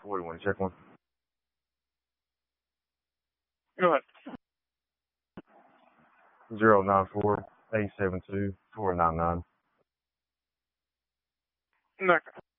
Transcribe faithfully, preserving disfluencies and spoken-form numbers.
forty-one, check one. Go ahead. Zero nine four eight seven two four nine nine. Next.